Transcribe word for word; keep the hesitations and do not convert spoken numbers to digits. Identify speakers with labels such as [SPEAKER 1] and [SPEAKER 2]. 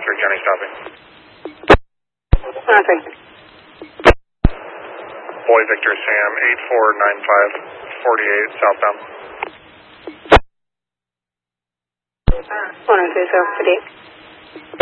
[SPEAKER 1] three County stopping.
[SPEAKER 2] Uh, thank you.
[SPEAKER 1] Boy Victor Sam, eight four nine five, forty-eight southbound.
[SPEAKER 2] one oh two, so today.